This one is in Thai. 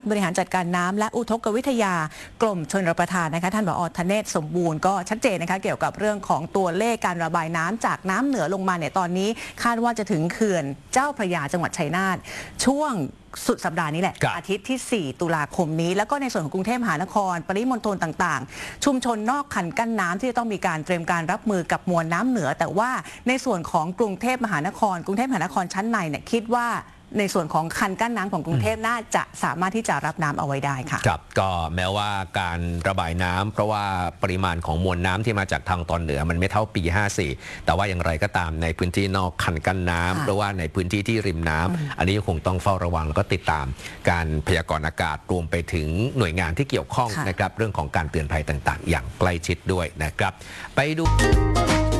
บริหารจัดการน้ำและอุทกวิทยากรมชลประทานนะคะท่านผอ.ธเนศสมบูรณ์ก็ชัดเจนนะคะเกี่ยวกับเรื่องของตัวเลขการระบายน้ำจากน้ำเหนือลงมาเนี่ยตอนนี้คาดว่าจะถึงเขื่อนเจ้าพระยาจังหวัดชัยนาทช่วงสุดสัปดาห์นี้แหละอาทิตย์ที่ 4 ตุลาคมนี้แล้วก็ในส่วนของกรุงเทพมหานครปริมณฑลต่างๆชุมชนนอกคันกั้นน้ำที่จะต้องมีการเตรียมการรับมือกับมวลน้ำเหนือแต่ว่าในส่วนของกรุงเทพมหานครชั้นในเนี่ยคิดว่าในส่วนของคันกั้นน้ำของกรุงเทพน่าจะสามารถที่จะรับน้ำเอาไว้ได้ค่ะครับก็แม้ว่าการระบายน้ำเพราะว่าปริมาณของมวลน้ำที่มาจากทางตอนเหนือมันไม่เท่าปี 54แต่ว่าอย่างไรก็ตามในพื้นที่นอกคันกั้นน้ำเพราะว่าในพื้นที่ที่ริมน้ำอันนี้คงต้องเฝ้าระวังแล้วก็ติดตามการพยากรณ์อากาศรวมไปถึงหน่วยงานที่เกี่ยวข้องนะครับเรื่องของการเตือนภัยต่างๆอย่างใกล้ชิดด้วยนะครับไปดู